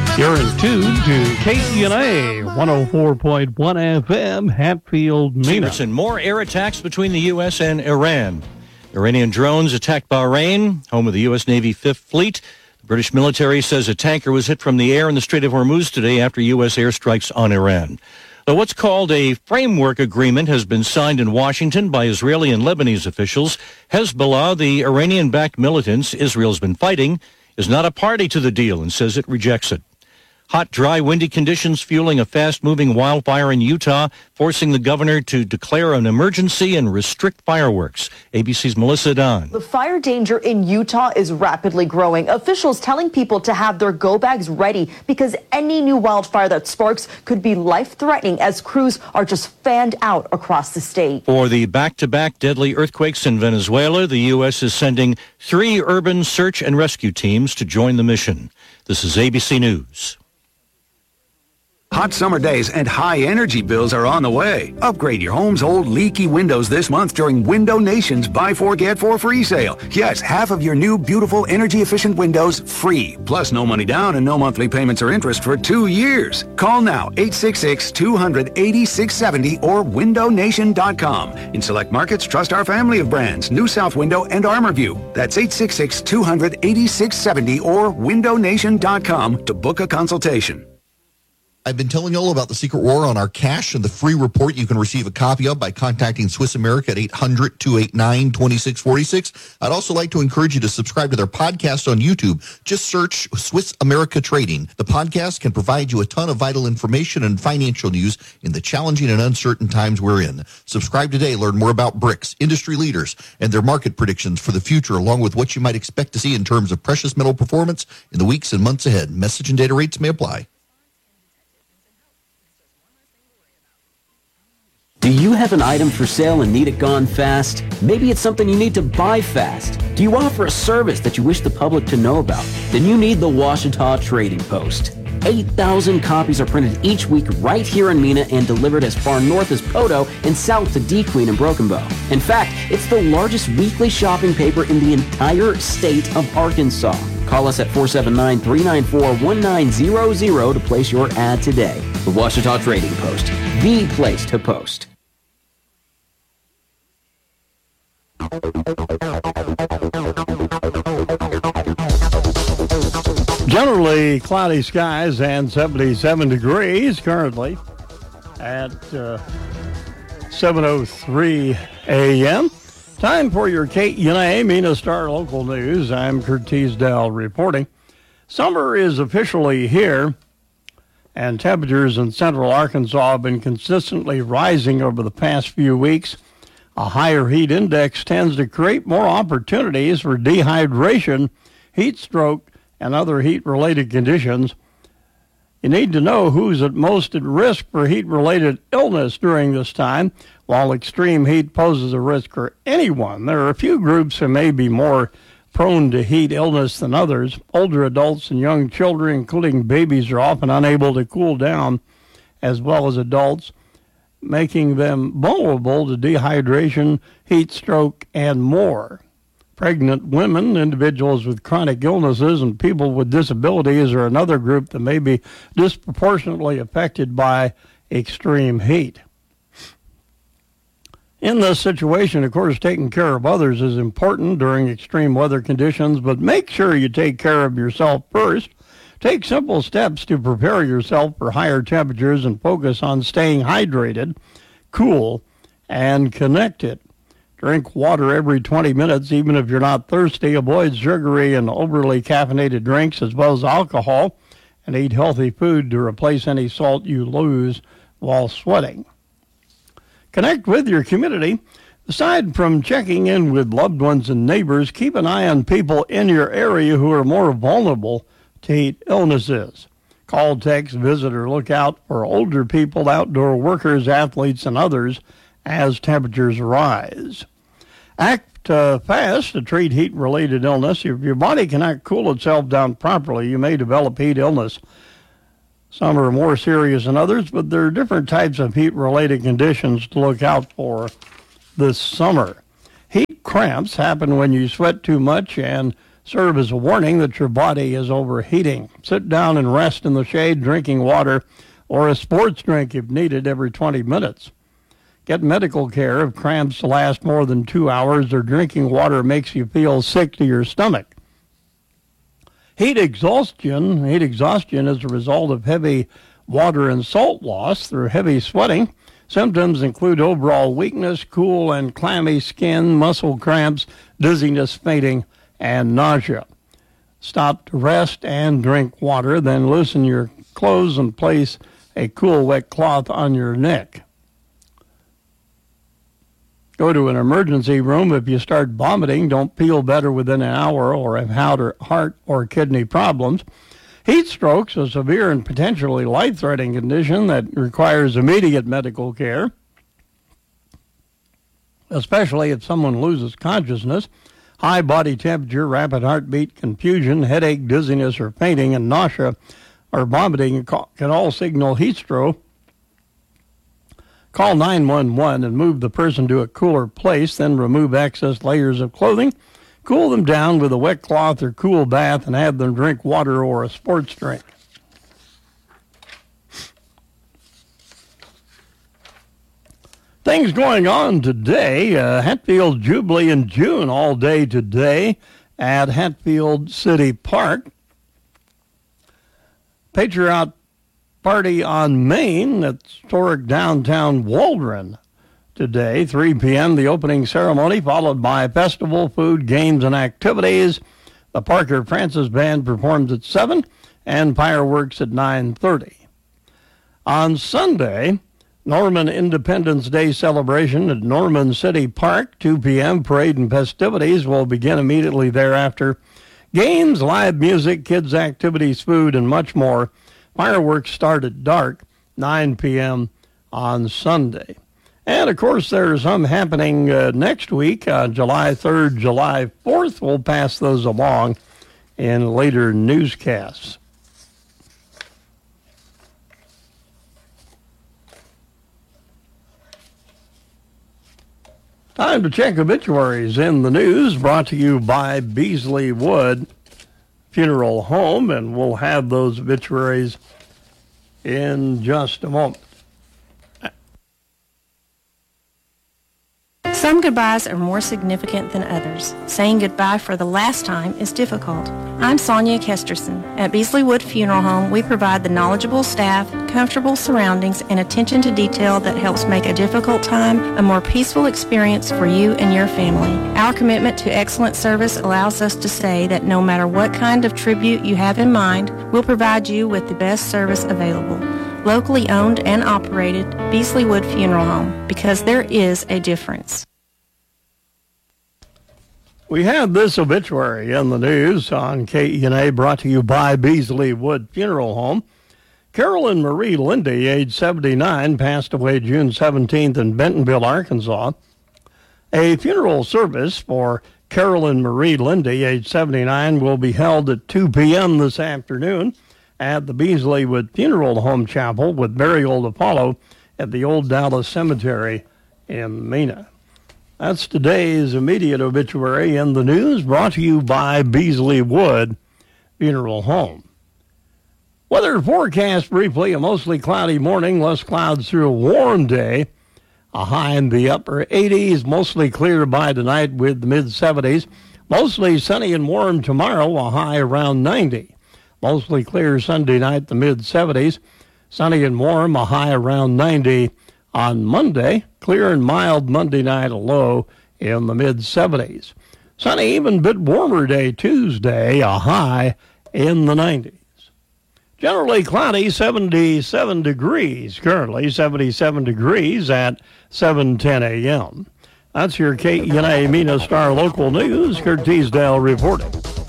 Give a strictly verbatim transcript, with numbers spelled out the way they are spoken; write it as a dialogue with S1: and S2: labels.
S1: You're in tune to K E N A one oh four point one F M, Hatfield, Mena.
S2: Severson, more air attacks between the U S and Iran. Iranian drones attacked Bahrain, home of the U S Navy Fifth Fleet. The British military says a tanker was hit from the air in the Strait of Hormuz today after U S airstrikes on Iran. Though what's called a framework agreement has been signed in Washington by Israeli and Lebanese officials, Hezbollah, the Iranian-backed militants Israel's been fighting, is not a party to the deal and says it rejects it. Hot, dry, windy conditions fueling a fast-moving wildfire in Utah, forcing the governor to declare an emergency and restrict fireworks. A B C's Melissa Don.
S3: The fire danger in Utah is rapidly growing. Officials telling people to have their go bags ready because any new wildfire that sparks could be life-threatening as crews are just fanned out across the state.
S2: For the back-to-back deadly earthquakes in Venezuela, the U S is sending three urban search and rescue teams to join the mission. This is A B C News.
S4: Hot summer days and high energy bills are on the way. Upgrade your home's old leaky windows this month during Window Nation's Buy Four Get Four free sale. Yes, half of your new beautiful energy efficient windows free. Plus no money down and no monthly payments or interest for two years. Call now eight six six, two hundred, eighty-six seventy or window nation dot com. In select markets, trust our family of brands, New South Window and ArmorView. That's eight six six, two hundred, eighty-six seventy or window nation dot com to book a consultation.
S5: I've been telling you all about the secret war on our cash and the free report you can receive a copy of by contacting Swiss America at eight hundred, two eight nine, two six four six. I'd also like to encourage you to subscribe to their podcast on YouTube. Just search Swiss America Trading. The podcast can provide you a ton of vital information and financial news in the challenging and uncertain times we're in. Subscribe today. Learn more about BRICS, industry leaders, and their market predictions for the future, along with what you might expect to see in terms of precious metal performance in the weeks and months ahead. Message and data rates may apply.
S6: Do you have an item for sale and need it gone fast? Maybe it's something you need to buy fast. Do you offer a service that you wish the public to know about? Then you need the Ouachita Trading Post. eight thousand copies are printed each week right here in Mena and delivered as far north as Poteau and south to D. Queen and Broken Bow. In fact, it's the largest weekly shopping paper in the entire state of Arkansas. Call us at four seven nine, three nine four, one nine zero zero to place your ad today. The Ouachita Trading Post, the place to post.
S1: Generally cloudy skies and seventy-seven degrees currently at uh, seven oh three a.m. Time for your K E N A Mena Star Local News. I'm Kurt Teasdale reporting. Summer is officially here, and temperatures in central Arkansas have been consistently rising over the past few weeks. A higher heat index tends to create more opportunities for dehydration, heat stroke, and other heat-related conditions. You need to know who's at most at risk for heat-related illness during this time. While extreme heat poses a risk for anyone, there are a few groups who may be more prone to heat illness than others. Older adults and young children, including babies, are often unable to cool down, as well as adults, making them vulnerable to dehydration, heat stroke, and more. Pregnant women, individuals with chronic illnesses, and people with disabilities are another group that may be disproportionately affected by extreme heat. In this situation, of course, taking care of others is important during extreme weather conditions, but make sure you take care of yourself first. Take simple steps to prepare yourself for higher temperatures and focus on staying hydrated, cool, and connected. Drink water every twenty minutes, even if you're not thirsty. Avoid sugary and overly caffeinated drinks as well as alcohol, and eat healthy food to replace any salt you lose while sweating. Connect with your community. Aside from checking in with loved ones and neighbors, keep an eye on people in your area who are more vulnerable to heat illnesses. Call, text, visit, or look out for older people, outdoor workers, athletes, and others as temperatures rise. Act uh, fast to treat heat-related illness. If your body cannot cool itself down properly, you may develop heat illness. Some are more serious than others, but there are different types of heat-related conditions to look out for this summer. Heat cramps happen when you sweat too much and serve as a warning that your body is overheating. Sit down and rest in the shade, drinking water or a sports drink if needed every twenty minutes. Get medical care if cramps last more than two hours or drinking water makes you feel sick to your stomach. Heat exhaustion, heat exhaustion is a result of heavy water and salt loss through heavy sweating. Symptoms include overall weakness, cool and clammy skin, muscle cramps, dizziness, fainting, and nausea. Stop to rest and drink water, then loosen your clothes and place a cool wet cloth on your neck. Go to an emergency room if you start vomiting. Don't feel better within an hour or have heart or kidney problems. Heat stroke's a severe and potentially life-threatening condition that requires immediate medical care, especially if someone loses consciousness. High body temperature, rapid heartbeat, confusion, headache, dizziness, or fainting, and nausea or vomiting can all signal heat stroke. Call nine one one and move the person to a cooler place, then remove excess layers of clothing. Cool them down with a wet cloth or cool bath and have them drink water or a sports drink. Things going on today. Uh, Hatfield Jubilee in June all day today at Hatfield City Park. Patriot Party on Main at historic downtown Waldron today, three p.m. The opening ceremony, followed by festival, food, games, and activities. The Parker Francis Band performs at seven and fireworks at nine thirty. On Sunday, Norman Independence Day celebration at Norman City Park, two p.m. Parade and festivities will begin immediately thereafter. Games, live music, kids' activities, food, and much more. Fireworks start at dark, nine p.m. on Sunday. And, of course, there's some happening uh, next week, uh, July third, July fourth. We'll pass those along in later newscasts. Time to check obituaries in the news, brought to you by Beasley Wood Funeral Home, and we'll have those obituaries in just a moment.
S7: Some goodbyes are more significant than others. Saying goodbye for the last time is difficult. I'm Sonia Kesterson. At Beasley Wood Funeral Home, we provide the knowledgeable staff, comfortable surroundings, and attention to detail that helps make a difficult time a more peaceful experience for you and your family. Our commitment to excellent service allows us to say that no matter what kind of tribute you have in mind, we'll provide you with the best service available. Locally owned and operated, Beasley Wood Funeral Home, because there is a difference.
S1: We have this obituary in the news on K E N A, brought to you by Beasley Wood Funeral Home. Carolyn Marie Lindy, age seventy-nine, passed away June seventeenth in Bentonville, Arkansas. A funeral service for Carolyn Marie Lindy, age seventy-nine, will be held at two p.m. this afternoon at the Beasley Wood Funeral Home Chapel, with burial to follow at the Old Dallas Cemetery in Mena. That's today's immediate obituary in the news, brought to you by Beasley Wood Funeral Home. Weather forecast briefly: a mostly cloudy morning, less clouds through a warm day. A high in the upper eighties, mostly clear by tonight with the mid-seventies. Mostly sunny and warm tomorrow, a high around ninety. Mostly clear Sunday night, the mid-seventies. Sunny and warm, a high around ninety on Monday. Clear and mild Monday night, a low in the mid-seventies. Sunny, even bit warmer day Tuesday, a high in the nineties. Generally cloudy, seventy-seven degrees currently, seventy-seven degrees at seven ten a.m. That's your K E N A Mena Star Local News. Kurt Teasdale reporting.